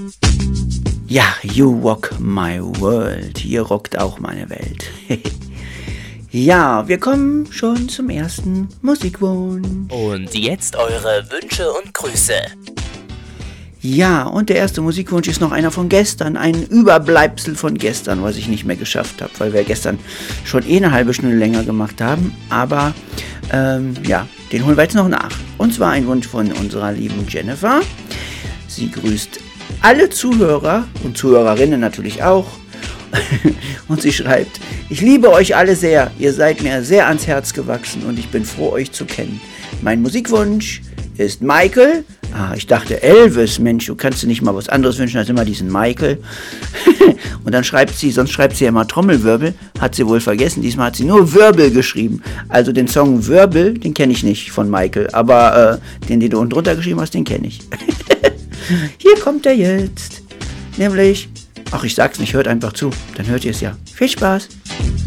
Ja, You Rock My World. Hier rockt auch meine Welt. Ja, wir kommen schon zum ersten Musikwunsch. Und jetzt eure Wünsche und Grüße. Ja, und der erste Musikwunsch ist noch einer von gestern, ein Überbleibsel von gestern, was ich nicht mehr geschafft habe, weil wir gestern schon eine halbe Stunde länger gemacht haben, aber ja, den holen wir jetzt noch nach. Und zwar ein Wunsch von unserer lieben Jennifer. Sie grüßt alle Zuhörer und Zuhörerinnen natürlich auch. Und sie schreibt: Ich liebe euch alle sehr, ihr seid mir sehr ans Herz gewachsen und ich bin froh, euch zu kennen. Mein Musikwunsch ist Michael. Ich dachte Elvis, Mensch, du kannst dir nicht mal was anderes wünschen als immer diesen Michael. Und dann schreibt sie, sonst schreibt sie ja immer Trommelwirbel, hat sie wohl vergessen, diesmal hat sie nur Wirbel geschrieben. Also den Song Wirbel, den kenne ich nicht von Michael, aber den du unten drunter geschrieben hast, den kenne ich. Hier kommt er jetzt, nämlich, ach ich sag's nicht, hört einfach zu, dann hört ihr es ja. Viel Spaß!